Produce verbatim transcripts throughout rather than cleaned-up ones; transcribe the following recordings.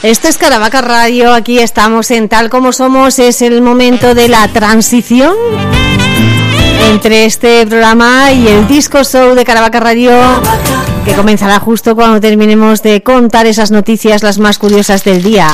Esto es Caravaca Radio, aquí estamos en Tal Como Somos. Es el momento de la transición entre este programa y el disco show de Caravaca Radio, que comenzará justo cuando terminemos de contar esas noticias, las más curiosas del día.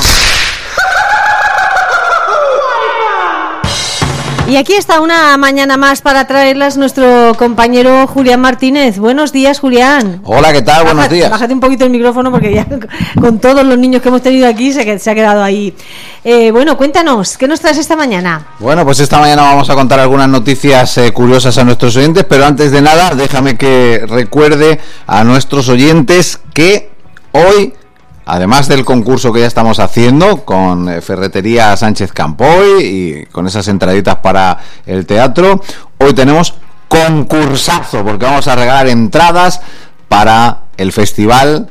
Y aquí está una mañana más para traerlas nuestro compañero Julián Martínez. Buenos días, Julián. Hola, ¿qué tal? Buenos bájate, días. Bájate un poquito el micrófono porque ya con todos los niños que hemos tenido aquí se, se ha quedado ahí. Eh, bueno, cuéntanos, ¿qué nos traes esta mañana? Bueno, pues esta mañana vamos a contar algunas noticias eh, curiosas a nuestros oyentes, pero antes de nada, déjame que recuerde a nuestros oyentes que hoy, además del concurso que ya estamos haciendo con eh, Ferretería Sánchez Campoy y con esas entraditas para el teatro, hoy tenemos concursazo porque vamos a regalar entradas para el festival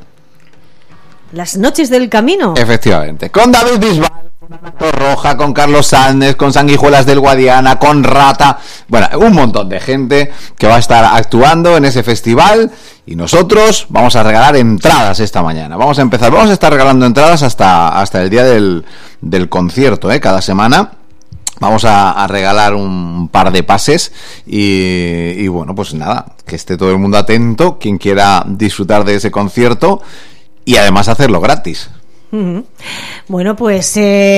Las Noches del Camino. Efectivamente, con David Bisbal, con Ana Torroja, con Carlos Sánchez, con Sanguijuelas del Guadiana, con Rata, bueno, un montón de gente que va a estar actuando en ese festival. Y nosotros vamos a regalar entradas esta mañana. Vamos a empezar, vamos a estar regalando entradas hasta, hasta el día del, del concierto, ¿eh? Cada semana vamos a, a regalar un par de pases y, y bueno, pues nada, que esté todo el mundo atento, quien quiera disfrutar de ese concierto y además hacerlo gratis. Uh-huh. Bueno, pues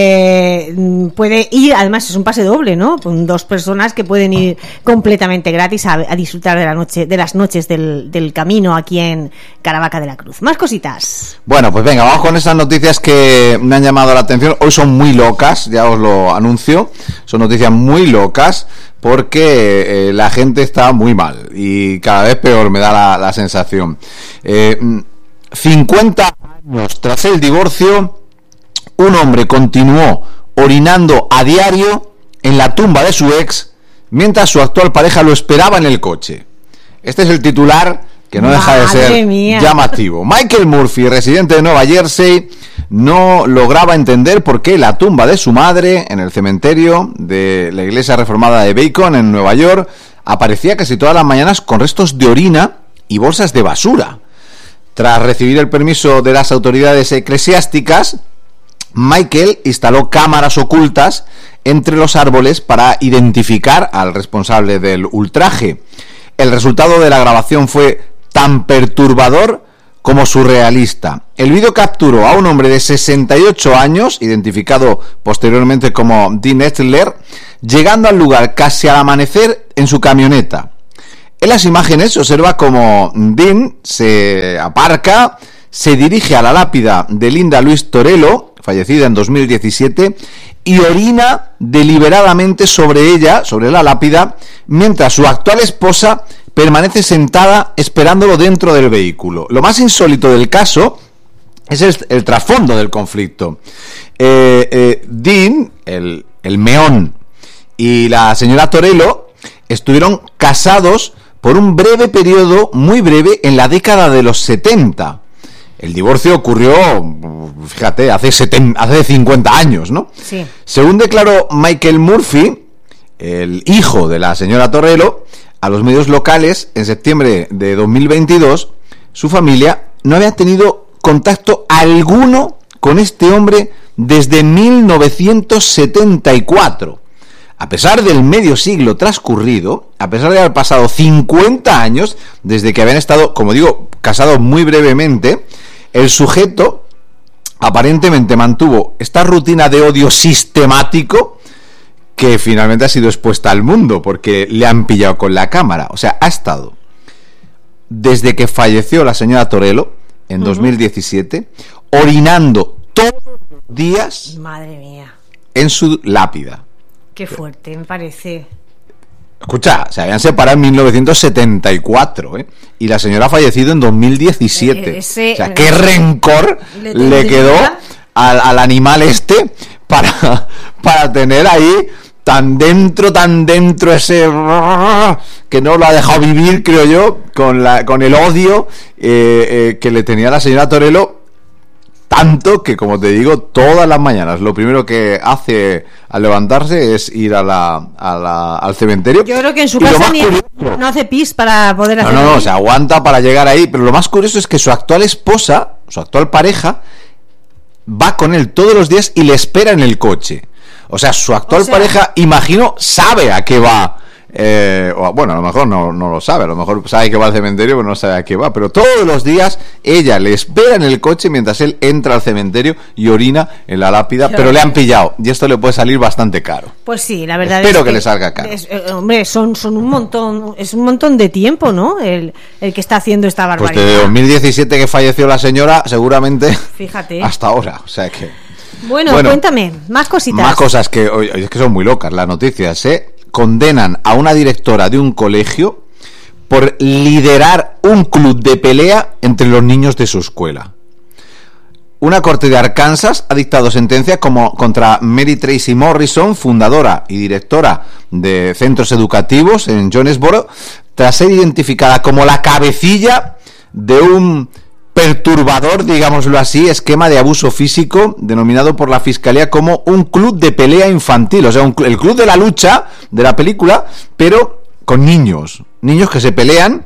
eh, puede ir, además es un pase doble, ¿no? Con dos personas que pueden ir completamente gratis a, a disfrutar de la noche, de las noches del, del camino aquí en Caravaca de la Cruz. Más cositas. Bueno, pues venga, vamos con esas noticias que me han llamado la atención. Hoy son muy locas, ya os lo anuncio. Son noticias muy locas porque eh, la gente está muy mal y cada vez peor, me da la, la sensación. Eh, cincuenta años tras el divorcio, un hombre continuó orinando a diario en la tumba de su ex mientras su actual pareja lo esperaba en el coche. Este es el titular que no deja de ser mía. llamativo. Michael Murphy, residente de Nueva Jersey, no lograba entender por qué la tumba de su madre en el cementerio de la iglesia reformada de Bacon en Nueva York aparecía casi todas las mañanas con restos de orina y bolsas de basura. Tras recibir el permiso de las autoridades eclesiásticas, Michael instaló cámaras ocultas entre los árboles para identificar al responsable del ultraje. El resultado de la grabación fue tan perturbador como surrealista. El vídeo capturó a un hombre de sesenta y ocho años, identificado posteriormente como Dean Etler, llegando al lugar casi al amanecer en su camioneta. En las imágenes se observa como Dean se aparca, se dirige a la lápida de Linda Louise Torello, fallecida en dos mil diecisiete, y orina deliberadamente sobre ella, sobre la lápida, mientras su actual esposa permanece sentada esperándolo dentro del vehículo. Lo más insólito del caso es el, el trasfondo del conflicto. Eh, eh, Dean, el, el meón, y la señora Torello estuvieron casados por un breve periodo, muy breve, en la década de los setenta. El divorcio ocurrió, fíjate, hace, setenta, hace cincuenta años, ¿no? Sí. Según declaró Michael Murphy, el hijo de la señora Torello, a los medios locales, en septiembre de dos mil veintidós, su familia no había tenido contacto alguno con este hombre desde mil novecientos setenta y cuatro. A pesar del medio siglo transcurrido, a pesar de haber pasado cincuenta años desde que habían estado, como digo, casados muy brevemente, el sujeto aparentemente mantuvo esta rutina de odio sistemático que finalmente ha sido expuesta al mundo porque le han pillado con la cámara. O sea, ha estado desde que falleció la señora Torello en uh-huh. dos mil diecisiete orinando todos los días. Madre mía. En su lápida. Qué fuerte, me parece. Escucha, se habían separado en mil novecientos setenta y cuatro, ¿eh? Y la señora ha fallecido en dos mil diecisiete. Eh, ese, o sea, qué rencor le, le quedó al, al animal este para, para tener ahí tan dentro, tan dentro ese que no lo ha dejado vivir, creo yo, con, la, con el odio eh, eh, que le tenía la señora Torello. Tanto que, como te digo, todas las mañanas lo primero que hace al levantarse es ir a la, a la, al cementerio. Yo creo que en su casa ni curioso, no hace pis para poder hacer. No, no, no, ahí. se aguanta para llegar ahí. Pero lo más curioso es que su actual esposa, su actual pareja, va con él todos los días y le espera en el coche. O sea, su actual o sea, pareja, imagino, sabe a qué va. Eh, o, bueno, a lo mejor no, no lo sabe, a lo mejor sabe que va al cementerio, pero no sabe a qué va. Pero todos los días ella le espera en el coche mientras él entra al cementerio y orina en la lápida, pero, pero le han pillado y esto le puede salir bastante caro. Pues sí, la verdad Espero es que, que le salga caro. Es, eh, hombre, son, son un montón, es un montón de tiempo, ¿no? El, el que está haciendo esta barbaridad. Pues de dos mil diecisiete que falleció la señora, seguramente. Fíjate. Hasta ahora, o sea que. Bueno, bueno cuéntame, más cositas. Más cosas que, oye, es que son muy locas las noticias, ¿eh? Condenan a una directora de un colegio por liderar un club de pelea entre los niños de su escuela. Una corte de Arkansas ha dictado sentencia como contra Mary Tracy Morrison, fundadora y directora de centros educativos en Jonesboro, tras ser identificada como la cabecilla de un perturbador, digámoslo así, esquema de abuso físico denominado por la fiscalía como un club de pelea infantil, o sea, un, el club de la lucha de la película, pero con niños, niños que se pelean,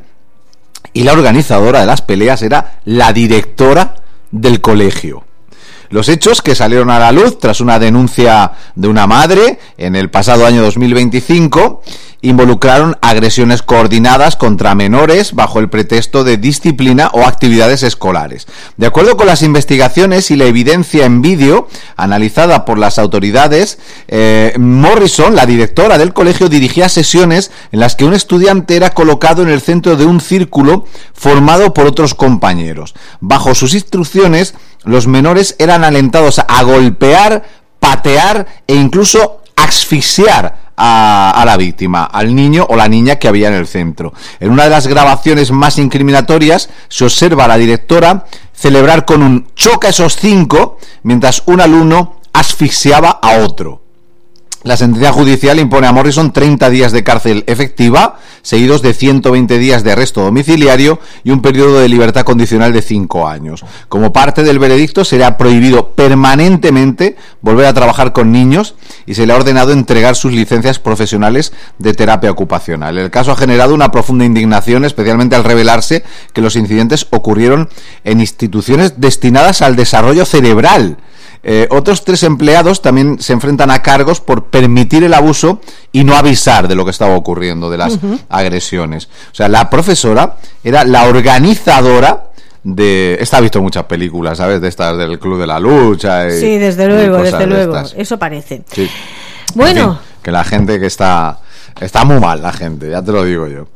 y la organizadora de las peleas era la directora del colegio. Los hechos, que salieron a la luz tras una denuncia de una madre en el pasado año dos mil veinticinco, involucraron agresiones coordinadas contra menores bajo el pretexto de disciplina o actividades escolares. De acuerdo con las investigaciones y la evidencia en vídeo analizada por las autoridades, eh, Morrison, la directora del colegio, dirigía sesiones en las que un estudiante era colocado en el centro de un círculo formado por otros compañeros. Bajo sus instrucciones, los menores eran alentados a golpear, patear e incluso asfixiar a, a la víctima, al niño o la niña que había en el centro. En una de las grabaciones más incriminatorias se observa a la directora celebrar con un choca esos cinco mientras un alumno asfixiaba a otro. La sentencia judicial impone a Morrison treinta días de cárcel efectiva, seguidos de ciento veinte días de arresto domiciliario y un periodo de libertad condicional de cinco años. Como parte del veredicto, será prohibido permanentemente volver a trabajar con niños y se le ha ordenado entregar sus licencias profesionales de terapia ocupacional. El caso ha generado una profunda indignación, especialmente al revelarse que los incidentes ocurrieron en instituciones destinadas al desarrollo cerebral. Eh, otros tres empleados también se enfrentan a cargos por permitir el abuso y no avisar de lo que estaba ocurriendo, de las uh-huh. agresiones. O sea, la profesora era la organizadora de... Esta ha visto muchas películas, ¿sabes? De estas del Club de la Lucha. Y, sí, desde luego, desde luego. Eso parece. Sí. Bueno. En fin, que la gente que está... Está muy mal la gente, ya te lo digo yo.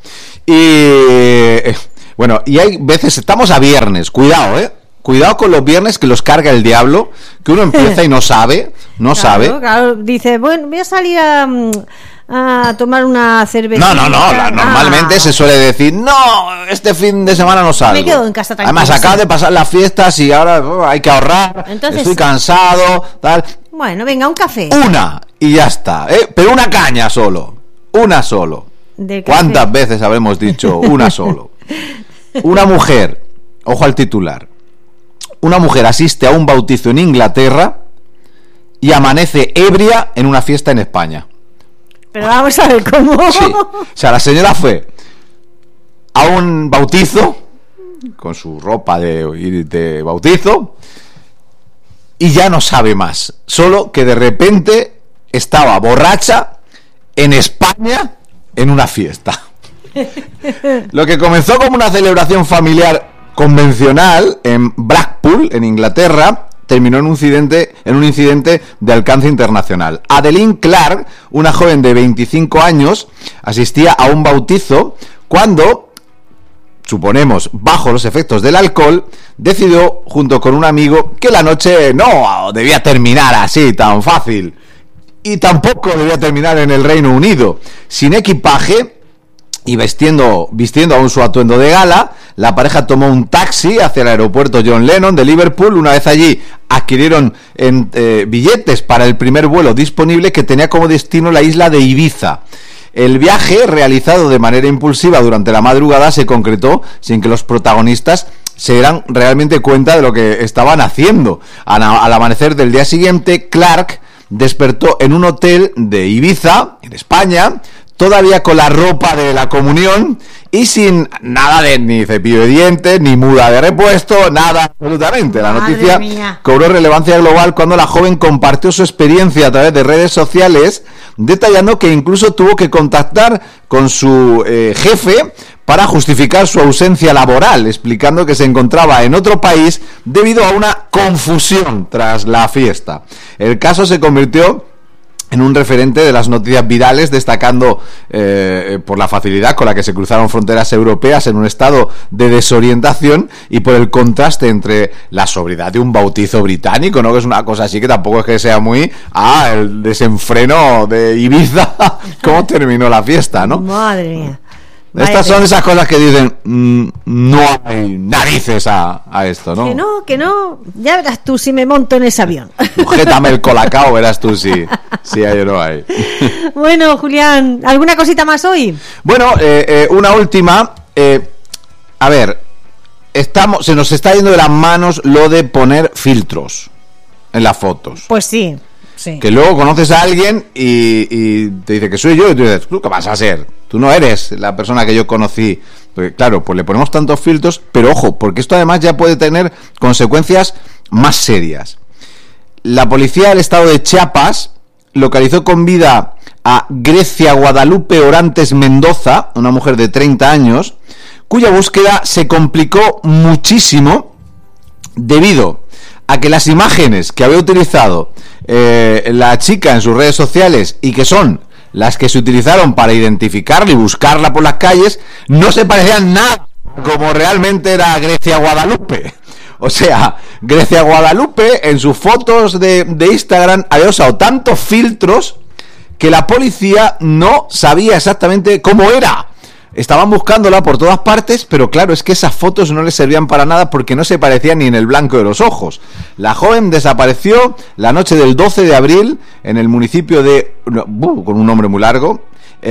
Y... Bueno, y hay veces... Estamos a viernes, cuidado, ¿eh? Cuidado con los viernes que los carga el diablo, que uno empieza y no sabe, no claro, sabe. Claro, dice, bueno, voy a salir a, a tomar una cerveza. No, no, no, la, normalmente ah. se suele decir, no, este fin de semana no salgo. Me quedo en casa tranquilo. Además, acaba de pasar las fiestas y ahora oh, hay que ahorrar, entonces, estoy cansado, tal. Bueno, venga, un café. Una, y ya está, ¿eh? Pero una caña solo, una solo. ¿Cuántas veces habremos dicho una solo? Una mujer, ojo al titular. Una mujer asiste a un bautizo en Inglaterra y amanece ebria en una fiesta en España. Pero vamos a ver cómo. Sí. O sea, la señora fue a un bautizo con su ropa de, de bautizo y ya no sabe más. Solo que de repente estaba borracha en España en una fiesta. Lo que comenzó como una celebración familiar convencional en Blackpool, en Inglaterra, terminó en un incidente, en un incidente de alcance internacional. Adeline Clark, una joven de veinticinco años, asistía a un bautizo cuando, suponemos, bajo los efectos del alcohol, decidió, junto con un amigo, que la noche no debía terminar así, tan fácil. Y tampoco debía terminar en el Reino Unido. Sin equipaje y vistiendo, vistiendo aún su atuendo de gala, la pareja tomó un taxi hacia el aeropuerto John Lennon de Liverpool. Una vez allí adquirieron en, eh, billetes para el primer vuelo disponible, que tenía como destino la isla de Ibiza. El viaje, realizado de manera impulsiva durante la madrugada, se concretó sin que los protagonistas se dieran realmente cuenta de lo que estaban haciendo. Al, al amanecer del día siguiente, Clark despertó en un hotel de Ibiza, en España, todavía con la ropa de la comunión y sin nada de ni cepillo de dientes, ni muda de repuesto, nada absolutamente. La Madre noticia mía. cobró relevancia global cuando la joven compartió su experiencia a través de redes sociales, detallando que incluso tuvo que contactar con su eh, jefe para justificar su ausencia laboral, explicando que se encontraba en otro país debido a una confusión tras la fiesta. El caso se convirtió en un referente de las noticias virales, destacando eh, por la facilidad con la que se cruzaron fronteras europeas en un estado de desorientación y por el contraste entre la sobriedad de un bautizo británico, ¿no? Que es una cosa así que tampoco es que sea muy ah, el desenfreno de Ibiza, cómo terminó la fiesta, ¿no? Madre mía. Estas son esas cosas que dicen, mmm, no hay narices a, a esto, ¿no? Que no, que no. Ya verás tú si me monto en ese avión. Sujétame el colacao, verás tú si, si hay o no hay. Bueno, Julián, ¿alguna cosita más hoy? Bueno, eh, eh, una última. Eh, a ver, estamos, se nos está yendo de las manos lo de poner filtros en las fotos. Pues sí, sí. Que luego conoces a alguien y, y te dice que soy yo y tú dices, ¿tú qué vas a ser? Tú no eres la persona que yo conocí. Pues claro, pues le ponemos tantos filtros, pero ojo, porque esto además ya puede tener consecuencias más serias. La policía del estado de Chiapas localizó con vida a Grecia Guadalupe Orantes Mendoza, una mujer de treinta años, cuya búsqueda se complicó muchísimo debido a que las imágenes que había utilizado eh, la chica en sus redes sociales y que son las que se utilizaron para identificarla y buscarla por las calles, no se parecían nada como realmente era Grecia Guadalupe. O sea, Grecia Guadalupe en sus fotos de, de Instagram había usado tantos filtros que la policía no sabía exactamente cómo era. Estaban buscándola por todas partes, pero claro, es que esas fotos no les servían para nada porque no se parecían ni en el blanco de los ojos. La joven desapareció la noche del doce de abril en el municipio de... Uh, con un nombre muy largo...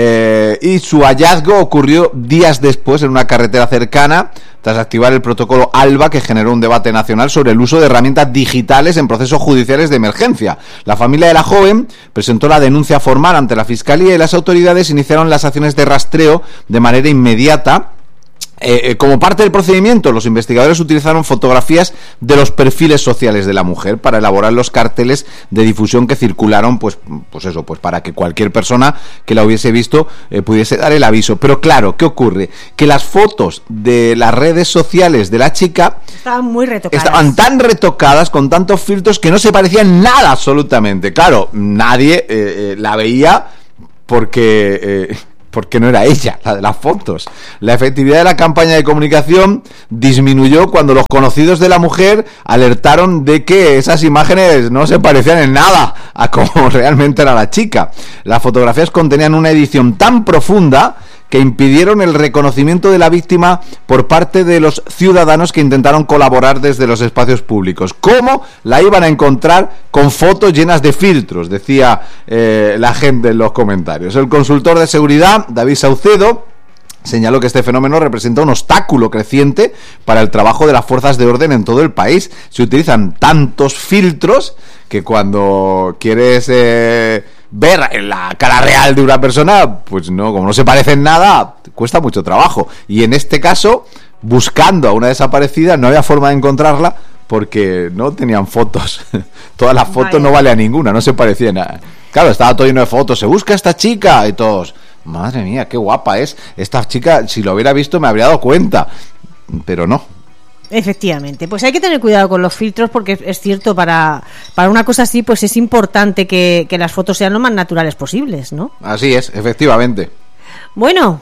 Eh, y su hallazgo ocurrió días después en una carretera cercana tras activar el protocolo ALBA, que generó un debate nacional sobre el uso de herramientas digitales en procesos judiciales de emergencia. La familia de la joven presentó la denuncia formal ante la Fiscalía y las autoridades iniciaron las acciones de rastreo de manera inmediata. Eh, eh, como parte del procedimiento, los investigadores utilizaron fotografías de los perfiles sociales de la mujer para elaborar los carteles de difusión que circularon, pues, pues eso, pues para que cualquier persona que la hubiese visto eh, pudiese dar el aviso. Pero claro, ¿qué ocurre? Que las fotos de las redes sociales de la chica estaban muy retocadas. Estaban tan retocadas con tantos filtros que no se parecían nada absolutamente. Claro, nadie eh, eh, la veía porque... Eh, porque no era ella, la de las fotos. La efectividad de la campaña de comunicación disminuyó cuando los conocidos de la mujer alertaron de que esas imágenes no se parecían en nada a como realmente era la chica. Las fotografías contenían una edición tan profunda que impidieron el reconocimiento de la víctima por parte de los ciudadanos que intentaron colaborar desde los espacios públicos. ¿Cómo la iban a encontrar con fotos llenas de filtros?, decía eh, la gente en los comentarios. El consultor de seguridad, David Saucedo, señaló que este fenómeno representa un obstáculo creciente para el trabajo de las fuerzas de orden en todo el país. Se utilizan tantos filtros que cuando quieres eh, ver la cara real de una persona, pues no, como no se parece en nada, cuesta mucho trabajo. Y en este caso, buscando a una desaparecida, no había forma de encontrarla porque no tenían fotos. Todas las fotos Vaya. no valían ninguna, no se parecían a... Claro, estaba todo lleno de fotos. Se busca a esta chica y todos... Madre mía, qué guapa es. Esta chica, si lo hubiera visto, me habría dado cuenta. Pero no. Efectivamente, pues hay que tener cuidado con los filtros porque es cierto, para, para una cosa así, pues es importante que, que las fotos sean lo más naturales posibles, ¿no? Así es, efectivamente. Bueno,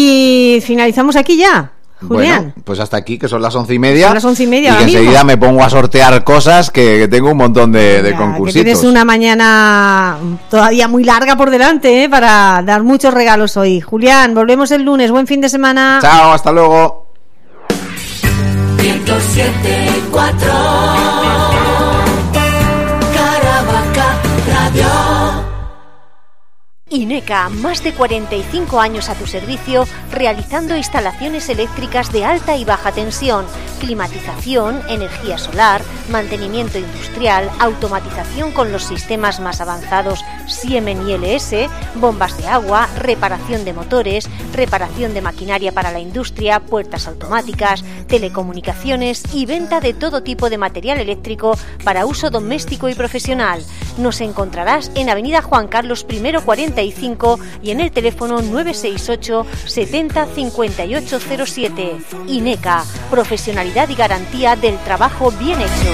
y finalizamos aquí ya, Julián. Bueno, pues hasta aquí, que son las once y media. Son las once y media. Y que enseguida me pongo a sortear cosas, que, que tengo un montón de, de concursitos. Que tienes una mañana todavía muy larga por delante, ¿eh? Para dar muchos regalos hoy. Julián, volvemos el lunes. Buen fin de semana. Chao, hasta luego. ciento siete punto cuatro Caravaca Radio. INECA, más de cuarenta y cinco años a tu servicio, realizando instalaciones eléctricas de alta y baja tensión, climatización, energía solar, mantenimiento industrial, automatización con los sistemas más avanzados Siemens y L S, bombas de agua, reparación de motores, reparación de maquinaria para la industria, puertas automáticas, telecomunicaciones y venta de todo tipo de material eléctrico para uso doméstico y profesional. Nos encontrarás en Avenida Juan Carlos I cuarenta y cinco y en el teléfono nueve seis ocho setenta cincuenta y ocho cero siete. INECA, profesionalidad y garantía del trabajo bien hecho.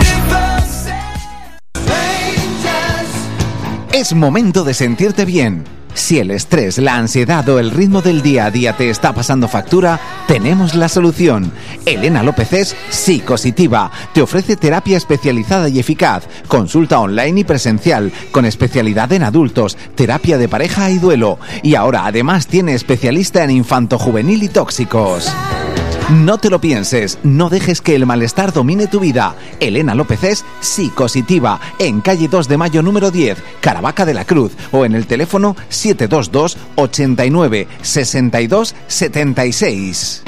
Es momento de sentirte bien. Si el estrés, la ansiedad o el ritmo del día a día te está pasando factura, tenemos la solución. Elena López es psicositiva. Te ofrece terapia especializada y eficaz, consulta online y presencial, con especialidad en adultos, terapia de pareja y duelo. Y ahora además tiene especialista en infantojuvenil y tóxicos. No te lo pienses, no dejes que el malestar domine tu vida. Elena López es psicositiva, en calle dos de mayo número diez, Caravaca de la Cruz, o en el teléfono siete dos dos ochenta y nueve sesenta y dos setenta y seis.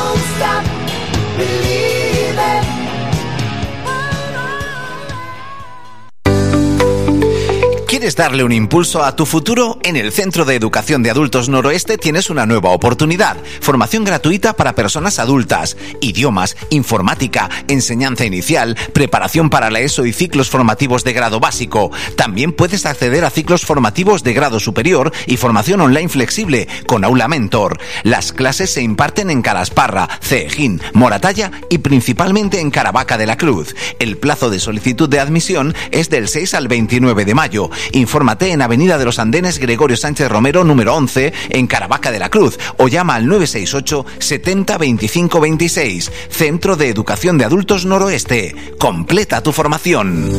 ¿Quieres darle un impulso a tu futuro? En el Centro de Educación de Adultos Noroeste tienes una nueva oportunidad. Formación gratuita para personas adultas, idiomas, informática, enseñanza inicial, preparación para la ESO y ciclos formativos de grado básico. También puedes acceder a ciclos formativos de grado superior y formación online flexible con aula mentor. Las clases se imparten en Calasparra, Ceejín, Moratalla y principalmente en Caravaca de la Cruz. El plazo de solicitud de admisión es del seis al veintinueve de mayo. Infórmate en Avenida de los Andenes Gregorio Sánchez Romero número once en Caravaca de la Cruz o llama al nueve seis ocho setenta veinticinco veintiséis. Centro de Educación de Adultos Noroeste. Completa tu formación.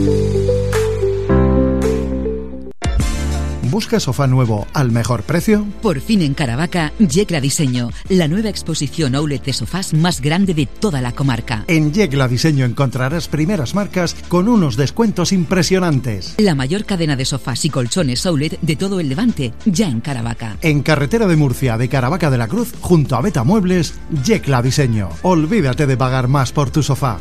¿Buscas sofá nuevo al mejor precio? Por fin en Caravaca, Yecla Diseño, la nueva exposición outlet de sofás más grande de toda la comarca. En Yecla Diseño encontrarás primeras marcas con unos descuentos impresionantes. La mayor cadena de sofás y colchones outlet de todo el Levante, ya en Caravaca. En Carretera de Murcia de Caravaca de la Cruz, junto a Beta Muebles, Yecla Diseño. Olvídate de pagar más por tu sofá.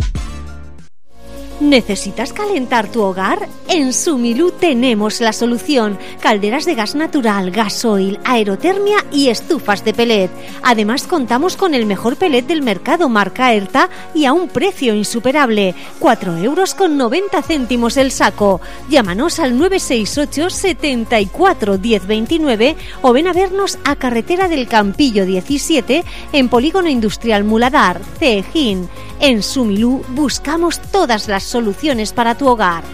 ¿Necesitas calentar tu hogar? En Sumilú tenemos la solución. Calderas de gas natural, gasoil, aerotermia y estufas de pellet. Además contamos con el mejor pellet del mercado marca Erta y a un precio insuperable. cuatro euros con noventa céntimos el saco. Llámanos al nueve seis ocho setenta y cuatro diez veintinueve o ven a vernos a Carretera del Campillo diecisiete en Polígono Industrial Muladar, Ceejín. En Sumilú buscamos todas las soluciones para tu hogar.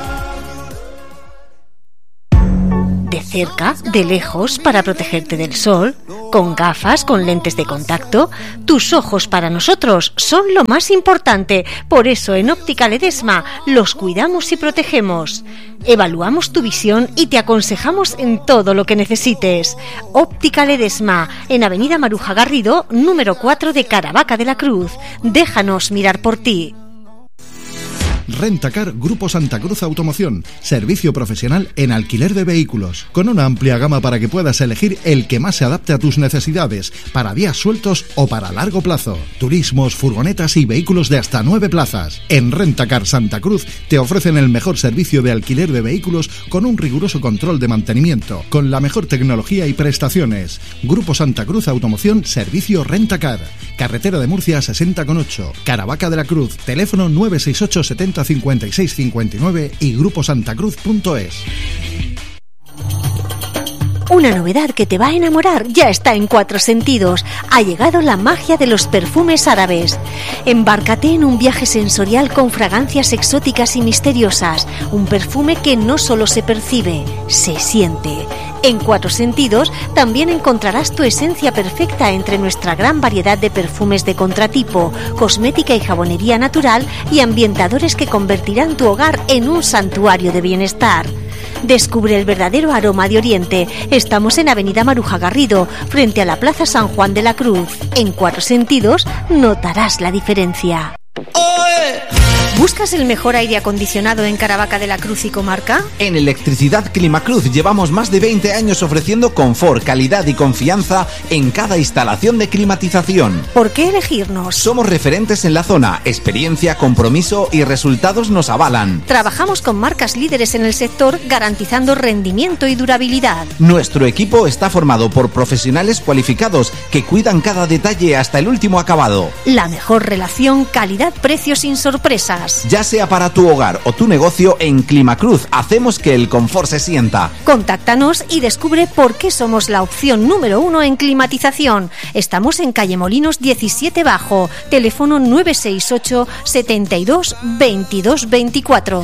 De cerca, de lejos, para protegerte del sol, con gafas, con lentes de contacto. Tus ojos para nosotros son lo más importante. Por eso en Óptica Ledesma los cuidamos y protegemos. Evaluamos tu visión y te aconsejamos en todo lo que necesites. Óptica Ledesma, en Avenida Maruja Garrido, número cuatro de Caravaca de la Cruz. Déjanos mirar por ti. Rentacar Grupo Santa Cruz Automoción, servicio profesional en alquiler de vehículos, con una amplia gama para que puedas elegir el que más se adapte a tus necesidades, para días sueltos o para largo plazo. Turismos, furgonetas y vehículos de hasta nueve plazas. En Rentacar Santa Cruz te ofrecen el mejor servicio de alquiler de vehículos con un riguroso control de mantenimiento, con la mejor tecnología y prestaciones. Grupo Santa Cruz Automoción, servicio Rentacar. Carretera de Murcia sesenta con ocho, Caravaca de la Cruz, teléfono nueve seis ocho setenta cincuenta y seis cincuenta y nueve y grupo santa cruz punto es. Una novedad que te va a enamorar ya está en Cuatro Sentidos. Ha llegado la magia de los perfumes árabes. Embárcate en un viaje sensorial con fragancias exóticas y misteriosas. Un perfume que no solo se percibe, se siente. En Cuatro Sentidos también encontrarás tu esencia perfecta entre nuestra gran variedad de perfumes de contratipo, cosmética y jabonería natural y ambientadores que convertirán tu hogar en un santuario de bienestar. Descubre el verdadero aroma de Oriente. Estamos en Avenida Maruja Garrido, frente a la Plaza San Juan de la Cruz. En Cuatro Sentidos notarás la diferencia. Busca ¿Buscas el mejor aire acondicionado en Caravaca de la Cruz y comarca? En Electricidad Climacruz llevamos más de veinte años ofreciendo confort, calidad y confianza en cada instalación de climatización. ¿Por qué elegirnos? Somos referentes en la zona, experiencia, compromiso y resultados nos avalan. Trabajamos con marcas líderes en el sector, garantizando rendimiento y durabilidad. Nuestro equipo está formado por profesionales cualificados que cuidan cada detalle hasta el último acabado. La mejor relación calidad-precio sin sorpresas. Ya sea para tu hogar o tu negocio, en Climacruz hacemos que el confort se sienta. Contáctanos y descubre por qué somos la opción número uno en climatización. Estamos en calle Molinos diecisiete Bajo, teléfono nueve seis ocho, setenta y dos, veintidós veinticuatro.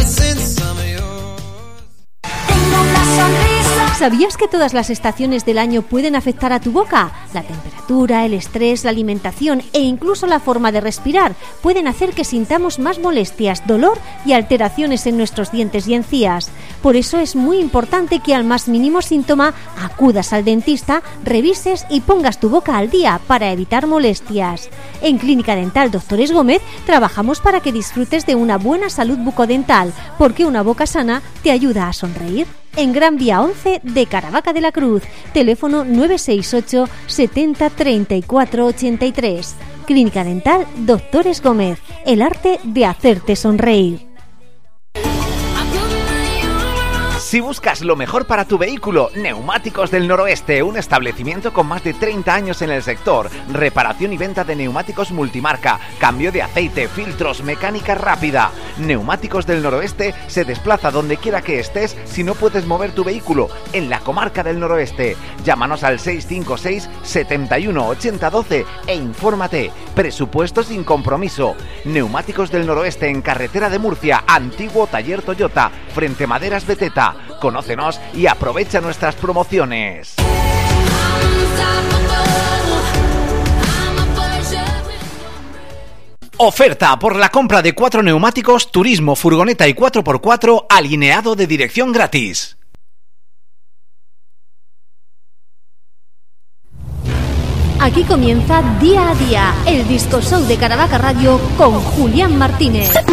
¿Sabías que todas las estaciones del año pueden afectar a tu boca? La temperatura, el estrés, la alimentación e incluso la forma de respirar pueden hacer que sintamos más molestias, dolor y alteraciones en nuestros dientes y encías. Por eso es muy importante que al más mínimo síntoma acudas al dentista, revises y pongas tu boca al día para evitar molestias. En Clínica Dental Doctores Gómez trabajamos para que disfrutes de una buena salud bucodental, porque una boca sana te ayuda a sonreír. En Gran Vía once de Caravaca de la Cruz, teléfono nueve seis ocho, setenta, treinta y cuatro, ochenta y tres. Clínica Dental Doctores Gómez, el arte de hacerte sonreír. Si buscas lo mejor para tu vehículo, Neumáticos del Noroeste, un establecimiento con más de treinta años en el sector, reparación y venta de neumáticos multimarca, cambio de aceite, filtros, mecánica rápida. Neumáticos del Noroeste se desplaza donde quiera que estés si no puedes mover tu vehículo en la comarca del Noroeste. Llámanos al seis cinco seis, setenta y uno, ochenta, doce e infórmate. Presupuesto sin compromiso. Neumáticos del Noroeste en carretera de Murcia, antiguo taller Toyota, frente Maderas Beteta. Conócenos y aprovecha nuestras promociones. Oferta por la compra de cuatro neumáticos, turismo, furgoneta y cuatro por cuatro, alineado de dirección gratis. Aquí comienza Día a Día, el disco show de Caravaca Radio con Julián Martínez.